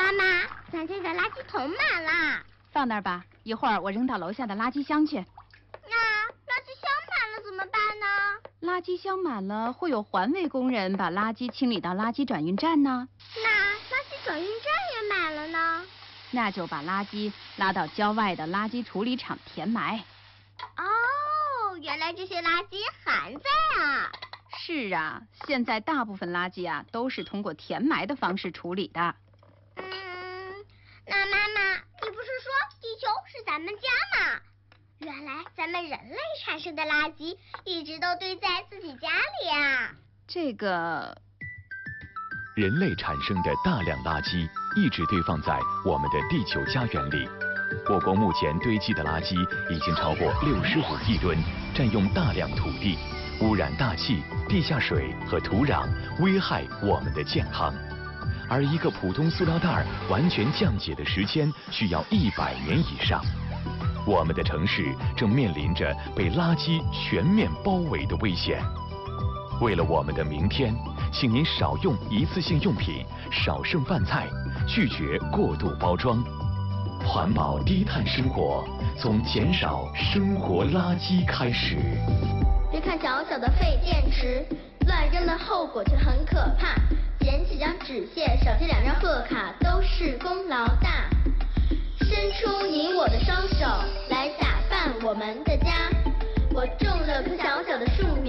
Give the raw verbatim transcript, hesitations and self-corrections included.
妈妈，咱这个垃圾桶满了。 放那儿吧，一会儿我扔到楼下的垃圾箱去。 那垃圾箱满了怎么办呢？ 垃圾箱满了，会有环卫工人把垃圾清理到垃圾转运站呢。 那垃圾转运站也满了呢？ 那就把垃圾拉到郊外的垃圾处理厂填埋。 哦，原来这些垃圾还在啊。 是啊，现在大部分垃圾啊都是通过填埋的方式处理的。 嗯，那妈妈，你不是说地球是咱们家吗？原来咱们人类产生的垃圾一直都堆在自己家里啊。 这个， 人类产生的大量垃圾一直堆放在我们的地球家园里。我国目前堆积的垃圾已经超过六十五亿吨，占用大量土地，污染大气、地下水和土壤，危害我们的健康。而一个普通塑料袋完全降解的时间需要一百年以上。我们的城市正面临着被垃圾全面包围的危险。为了我们的明天，请您少用一次性用品，少剩饭菜，拒绝过度包装。环保低碳生活，从减少生活垃圾开始。 别看小小的废电池，乱扔的后果却很可怕。捡几张纸屑，少贴两张贺卡，都是功劳大。伸出你我的双手，来打扮我们的家。我种了棵小小的树苗。